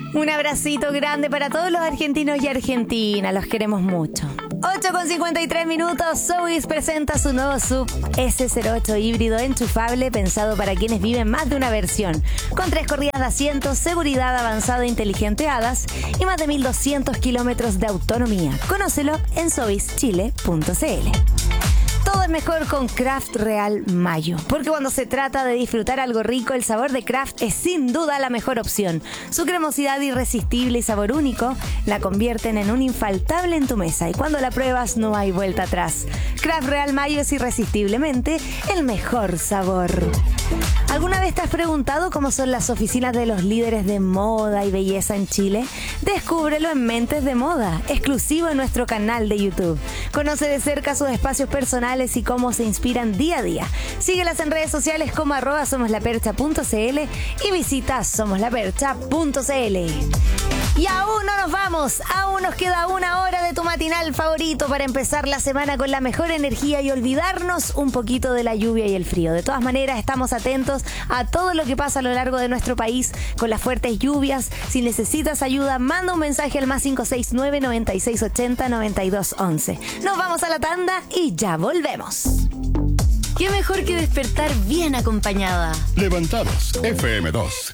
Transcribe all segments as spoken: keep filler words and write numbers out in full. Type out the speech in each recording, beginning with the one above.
Un abracito grande para todos los argentinos y argentinas, los queremos mucho. ocho con cincuenta y tres minutos, Zoe's presenta su nuevo S U V ese cero ocho híbrido enchufable pensado para quienes viven más de una versión, con tres corridas de asientos, seguridad avanzada inteligente A D A S y más de mil doscientos kilómetros de autonomía. Conócelo en zoes chile punto c l. Todo es mejor con Kraft Real Mayo, porque cuando se trata de disfrutar algo rico, el sabor de Kraft es sin duda la mejor opción. Su cremosidad irresistible y sabor único la convierten en un infaltable en tu mesa, y cuando la pruebas no hay vuelta atrás. Kraft Real Mayo es irresistiblemente el mejor sabor. ¿Alguna vez te has preguntado cómo son las oficinas de los líderes de moda y belleza en Chile? Descúbrelo en Mentes de Moda, exclusivo en nuestro canal de YouTube. Conoce de cerca sus espacios personales y cómo se inspiran día a día. Síguelas en redes sociales como arroba somoslapercha punto c l y visita somoslapercha punto c l. Y aún no nos vamos, aún nos queda una hora de tu matinal favorito para empezar la semana con la mejor energía y olvidarnos un poquito de la lluvia y el frío. De todas maneras, estamos atentos a todo lo que pasa a lo largo de nuestro país con las fuertes lluvias. Si necesitas ayuda, manda un mensaje al más cinco seis nueve, noventa y seis ochenta, noventa y dos once. Nos vamos a la tanda y ya volvemos. ¿Qué mejor que despertar bien acompañada? Levantados, F M dos.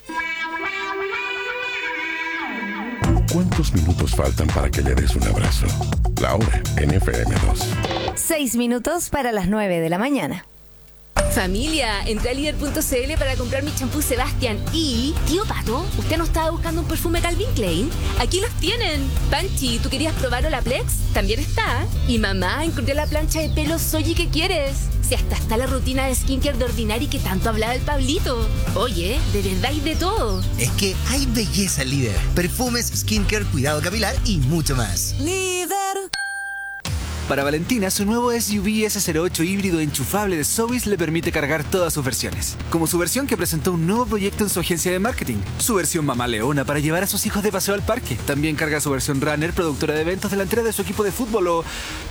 ¿Cuántos minutos faltan para que le des un abrazo? La hora en F M dos. Seis minutos para las nueve de la mañana. Familia, entré a líder punto c l para comprar mi champú Sebastián y... Tío Pato, ¿usted no estaba buscando un perfume Calvin Klein? Aquí los tienen. Panchi, ¿tú querías probar Olaplex? También está. Y mamá, encontré la plancha de pelo Soji que quieres. Si hasta está la rutina de skincare de Ordinary que tanto hablaba el Pablito. Oye, de verdad hay de todo. Es que hay belleza en Líder. Perfumes, skincare, cuidado capilar y mucho más. Líder. Para Valentina, su nuevo S U V ese cero ocho híbrido enchufable de Zoe's le permite cargar todas sus versiones. Como su versión que presentó un nuevo proyecto en su agencia de marketing. Su versión Mamá Leona para llevar a sus hijos de paseo al parque. También carga su versión Runner, productora de eventos delantera de su equipo de fútbol o...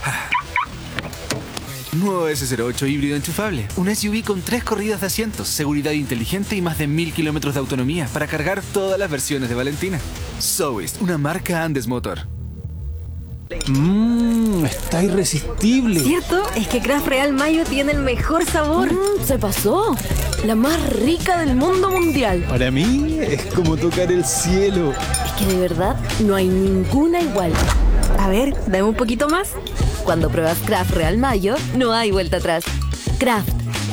Nuevo ese cero ocho híbrido enchufable. Un S U V con tres corridas de asientos, seguridad inteligente y más de mil kilómetros de autonomía para cargar todas las versiones de Valentina. Zoe's, una marca Andes Motor. Mmm, está irresistible. ¿Cierto? Es que Kraft Real Mayo tiene el mejor sabor. Mm, se pasó. La más rica del mundo mundial. Para mí es como tocar el cielo. Es que de verdad no hay ninguna igual. A ver, dame un poquito más. Cuando pruebas Kraft Real Mayo, no hay vuelta atrás. Kraft.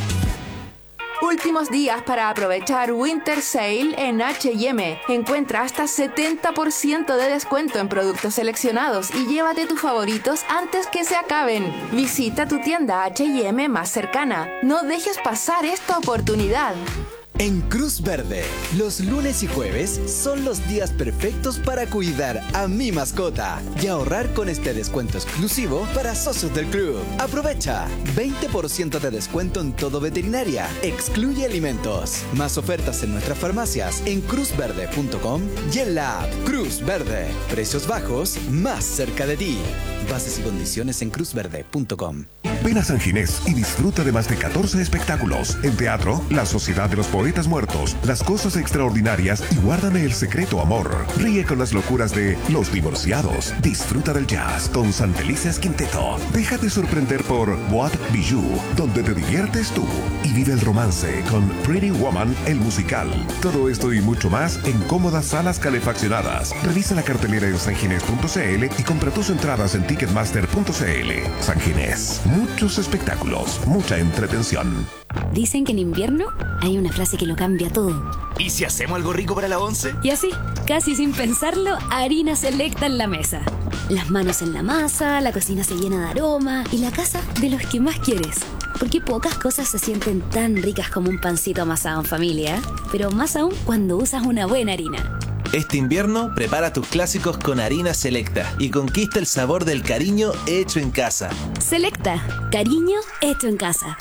Últimos días para aprovechar Winter Sale en H y M. Encuentra hasta setenta por ciento de descuento en productos seleccionados y llévate tus favoritos antes que se acaben. Visita tu tienda H y M más cercana. No dejes pasar esta oportunidad. En Cruz Verde, los lunes y jueves son los días perfectos para cuidar a mi mascota y ahorrar con este descuento exclusivo para socios del club. Aprovecha veinte por ciento de descuento en todo veterinaria, excluye alimentos. Más ofertas en nuestras farmacias en cruz verde punto com y en la app Cruz Verde. Precios bajos más cerca de ti. Bases y condiciones en cruz verde punto com. Ven a San Ginés y disfruta de más de catorce espectáculos. En teatro, La Sociedad de los Poetas Muertos, Las Cosas Extraordinarias y Guárdame el Secreto Amor. Ríe con las locuras de Los Divorciados. Disfruta del jazz con Santelices Quinteto. Déjate sorprender por Boîte Bijou, donde te diviertes tú. Y vive el romance con Pretty Woman, el musical. Todo esto y mucho más en cómodas salas calefaccionadas. Revisa la cartelera en sanginés punto c l y compra tus entradas en ticketmaster punto c l. San Ginés. Muchos espectáculos, mucha entretención. Dicen que en invierno hay una frase que lo cambia todo. ¿Y si hacemos algo rico para la once? Y así, casi sin pensarlo, Harina Selecta en la mesa. Las manos en la masa, la cocina se llena de aroma y la casa de los que más quieres. Porque pocas cosas se sienten tan ricas como un pancito amasado en familia, pero más aún cuando usas una buena harina. Este invierno, prepara tus clásicos con Harina Selecta y conquista el sabor del cariño hecho en casa. Selecta, cariño hecho en casa.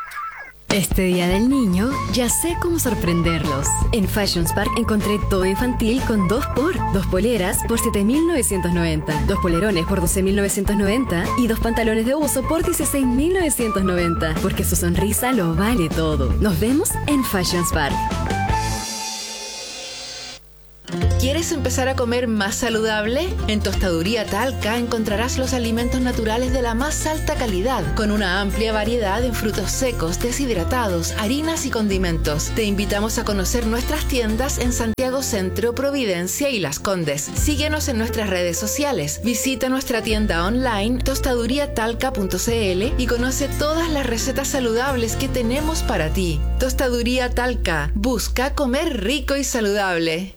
Este Día del Niño, ya sé cómo sorprenderlos. En Fashion Spark encontré todo infantil con dos por. Dos poleras por siete mil novecientos noventa, dos polerones por doce mil novecientos noventa y dos pantalones de uso por dieciséis mil novecientos noventa. Porque su sonrisa lo vale todo. Nos vemos en Fashion Spark. ¿Quieres empezar a comer más saludable? En Tostaduría Talca encontrarás los alimentos naturales de la más alta calidad, con una amplia variedad en frutos secos, deshidratados, harinas y condimentos. Te invitamos a conocer nuestras tiendas en Santiago Centro, Providencia y Las Condes. Síguenos en nuestras redes sociales. Visita nuestra tienda online tostaduría talca punto c l y conoce todas las recetas saludables que tenemos para ti. Tostaduría Talca. Busca comer rico y saludable.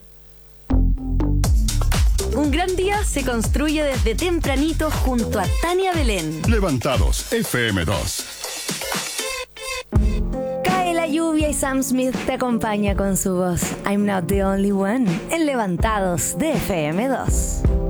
Un gran día se construye desde tempranito junto a Tania Belén. Levantados, F M dos. Cae la lluvia y Sam Smith te acompaña con su voz. I'm not the only one. En Levantados de F M dos.